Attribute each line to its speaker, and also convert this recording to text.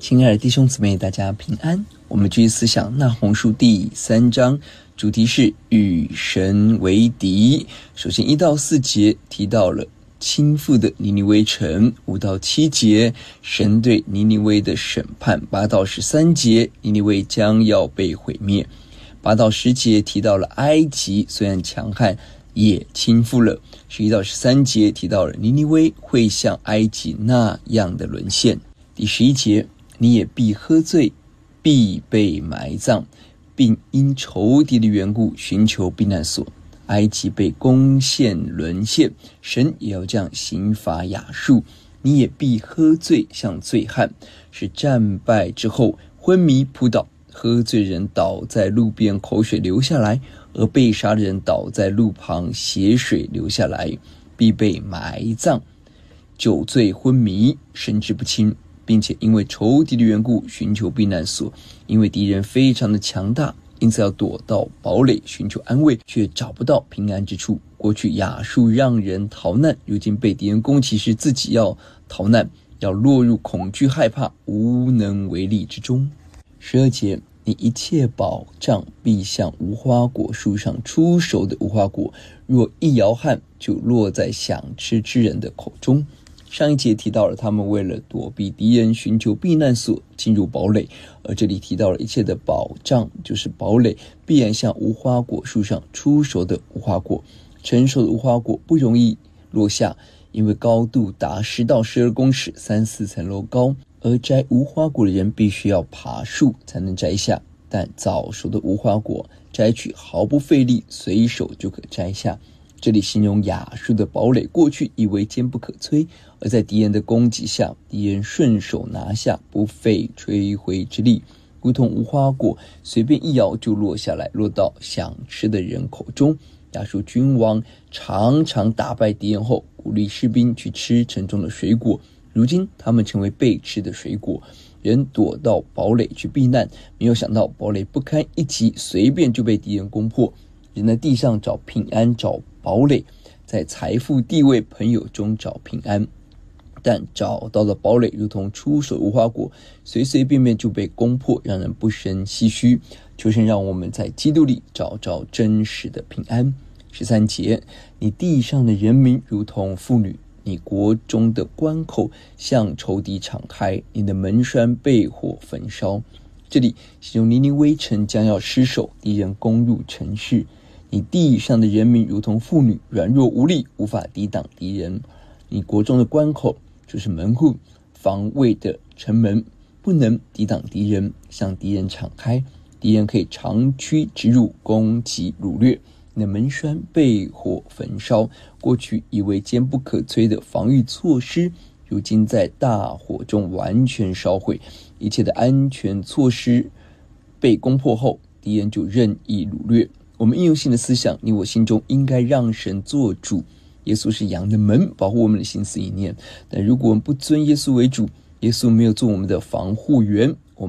Speaker 1: 亲爱的弟兄姊妹，大家平安。我们继续思想那鸿书第3章，主题是与神为敌。首先1到4节提到了倾覆的尼尼微城，5到7节神对尼尼微的审判，8到13节尼尼微将要被毁灭，8到10节提到了埃及虽然强悍也倾覆了，11到13节提到了尼尼微会像埃及那样的沦陷。第11节，你也必喝醉，必被埋葬，并因仇敌的缘故寻求避难所。埃及被攻陷沦陷，神也要这样刑罚亚述。你也必喝醉，像醉汉，是战败之后昏迷扑倒，喝醉人倒在路边，口水流下来，而被杀的人倒在路旁，血水流下来，必被埋葬。酒醉昏迷，神志不清，并且因为仇敌的缘故寻求避难所，因为敌人非常的强大，因此要躲到堡垒寻求安慰，却找不到平安之处。过去亚述让人逃难，如今被敌人攻击时，自己要逃难，要落入恐惧害怕无能为力之中。12节，你一切保障必像无花果树上出熟的无花果，若一摇撼，就落在想吃之人的口中。上一节提到了他们为了躲避敌人寻求避难所进入堡垒，而这里提到了一切的保障，就是堡垒必然像无花果树上出熟的无花果。成熟的无花果不容易落下，因为高度达10到12公尺，3-4层楼高，而摘无花果的人必须要爬树才能摘下，但早熟的无花果摘取毫不费力，随手就可摘下。这里形容亚述的堡垒过去以为坚不可摧，而在敌人的攻击下，敌人顺手拿下，不费吹灰之力，如同无花果随便一摇就落下来，落到想吃的人口中。亚述君王常常打败敌人后，鼓励士兵去吃城中的水果，如今他们成为被吃的水果。人躲到堡垒去避难，没有想到堡垒不堪一击，随便就被敌人攻破。人在地上找平安，找堡垒，在财富地位朋友中找平安，但找到了堡垒如同出手无花果，随随便便就被攻破，让人不胜唏嘘。求神让我们在基督里找着真实的平安。13节，你地上的人民如同妇女，你国中的关口向仇敌敞开，你的门栓被火焚烧。这里形容尼尼微城将要失守，敌人攻入城市。你地上的人民如同妇女，软弱无力，无法抵挡敌人。你国中的关口就是门户，防卫的城门不能抵挡敌人，向敌人敞开，敌人可以长驱直入，攻击掳掠。你的门栓被火焚烧，过去以为坚不可摧的防御措施，如今在大火中完全烧毁。一切的安全措施被攻破后，敌人就任意掳掠。我们应用性的思想，你我心中应该让神做主。耶稣是羊的门，保护我们的心思意念。但如果我们不尊耶稣为主，耶稣没有做我们的防护员，